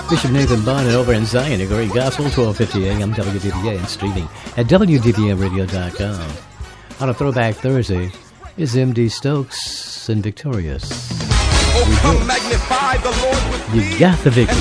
Bishop Nathan Bonnet over in Zion, a great gospel, 1250 AM, WDVA, and streaming at WDVAradio.com. On a Throwback Thursday is M.D. Stokes and Victorious. Oh, come magnify the Lord with me. You got the victory.